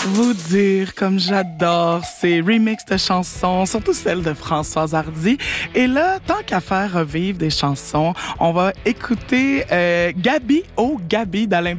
Vous dire comme j'adore ces remixes de chansons, surtout celles de Françoise Hardy. Et là, tant qu'à faire revivre des chansons, on va écouter Gabi, oh Gabi d'Alain